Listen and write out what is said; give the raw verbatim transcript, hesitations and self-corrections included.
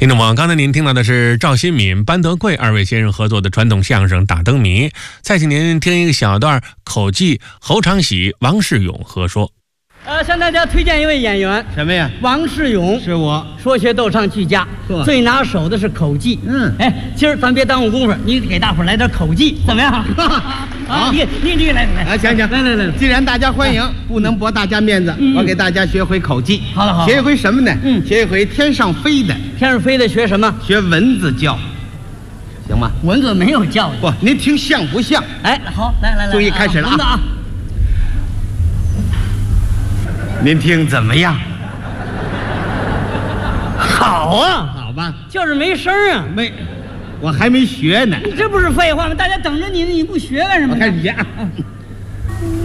听众朋友，刚才您听到的是赵新敏、班德贵二位先生合作的传统相声《打灯谜》。再请您听一个小段口技，侯长喜、王世勇合说。 呃，向大家推荐一位演员， 什么呀？ 王世勇， 是我。 说学逗唱俱佳，最拿手的是口技。嗯，哎，今儿咱别耽误功夫，你给大伙儿来点口技，怎么样？ 好， 你你你来来， 啊，行行， 来来来， 既然大家欢迎，不能驳大家面子，我给大家学回口技。 好了好， 学一回什么呢？ 嗯， 学一回天上飞的。 天上飞的学什么？ 学蚊子叫，行吗？ 蚊子没有叫的。 不，您听像不像？ 哎，好，来来来， 注意开始了啊！您听怎么样？ 好啊， 好吧， 就是没声啊， 没，我还没学呢。 你这不是废话吗？大家等着你，你不学干什么？ 我开始学啊。